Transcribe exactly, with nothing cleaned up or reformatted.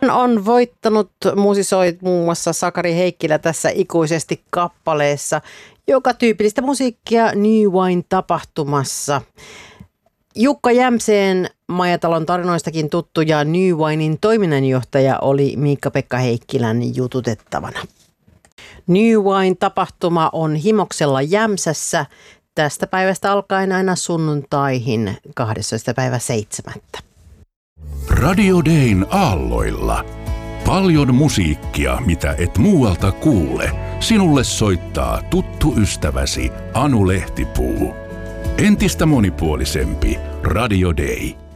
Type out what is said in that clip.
on voittanut, musisoi muun muassa Sakari Heikkilä tässä Ikuisesti kappaleessa, joka tyypillistä musiikkia New Wine-tapahtumassa. Jukka Jämseen Majatalon tarinoistakin tuttu ja New Winein toiminnanjohtaja oli Miikka-Pekka Heikkilän jututettavana. New Wine-tapahtuma on Himoksella Jämsässä tästä päivästä alkaen aina sunnuntaihin kahdestoista päivä seitsemättä. Radio Dayn aalloilla. Paljon musiikkia, mitä et muualta kuule. Sinulle soittaa tuttu ystäväsi Anu Lehtipuu. Entistä monipuolisempi Radio Day.